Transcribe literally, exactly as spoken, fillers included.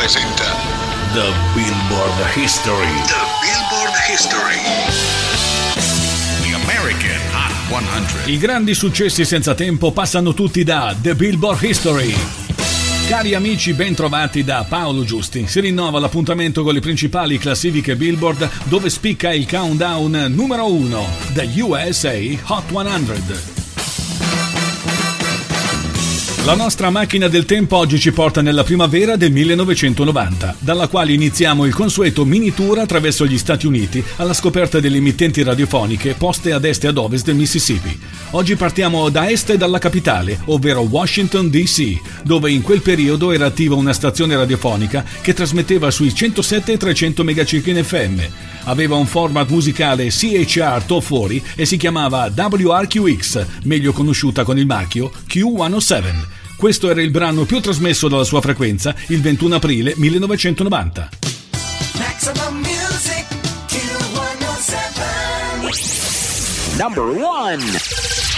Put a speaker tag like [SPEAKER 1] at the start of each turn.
[SPEAKER 1] presenta
[SPEAKER 2] The Billboard History.
[SPEAKER 1] The Billboard History. The American Hot cento.
[SPEAKER 2] I grandi successi senza tempo passano tutti da The Billboard History. Cari amici, ben trovati da Paolo Giusti. Si rinnova l'appuntamento con le principali classifiche Billboard, dove spicca il countdown numero uno, The U S A Hot cento. La nostra macchina del tempo oggi ci porta nella primavera del millenovecentonovanta, dalla quale iniziamo il consueto mini tour attraverso gli Stati Uniti alla scoperta delle emittenti radiofoniche poste ad est e ad ovest del Mississippi. Oggi partiamo da est dalla capitale, ovvero Washington D C, dove in quel periodo era attiva una stazione radiofonica che trasmetteva sui centosette e trecento megacirchi in F M. Aveva un format musicale C H R Top quaranta e si chiamava W R Q X, meglio conosciuta con il marchio Q centosette. Questo era il brano più trasmesso dalla sua frequenza il ventuno aprile millenovecentonovanta.
[SPEAKER 3] Number one.